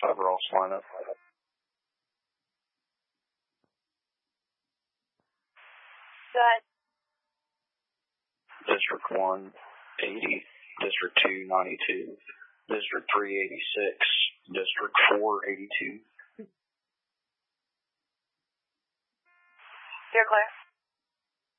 5 Ross lineup. Go ahead. District 1, 80. District 2, 92. District 3, 86. District 4, 82. You're clear.